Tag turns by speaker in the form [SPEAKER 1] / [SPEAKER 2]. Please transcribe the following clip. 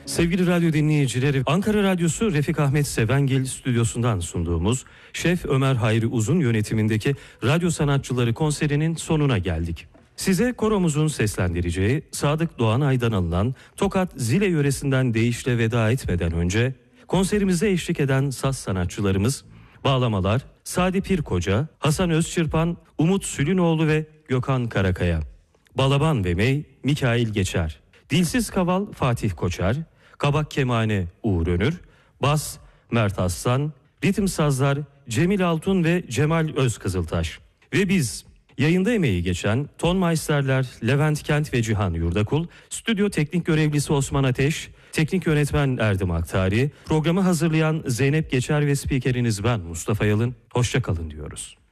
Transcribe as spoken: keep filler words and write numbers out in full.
[SPEAKER 1] Sevgili radyo dinleyicileri, Ankara Radyosu Refik Ahmet Sevengil stüdyosundan sunduğumuz Şef Ömer Hayri Uzun yönetimindeki Radyo Sanatçıları konserinin sonuna geldik. Size koromuzun seslendireceği Sadık Doğan Ay'dan alınan Tokat Zile yöresinden deyişle veda etmeden önce konserimize eşlik eden saz sanatçılarımız bağlamalar Sadi Pirkoca, Hasan Özçırpan, Umut Sülünoğlu ve Gökhan Karakaya, balaban ve mey Mikail Geçer, dilsiz kaval Fatih Koçar, kabak kemane Uğur Önür, bas Mert Aslan, ritim sazlar Cemil Altun ve Cemal Özkızıltaş. Ve biz yayında emeği geçen tonmeisterler Levent Kent ve Cihan Yurdakul, stüdyo teknik görevlisi Osman Ateş, teknik yönetmen Erdem Aktari, programı hazırlayan Zeynep Geçer ve spikeriniz ben Mustafa Yalın. Hoşça kalın diyoruz.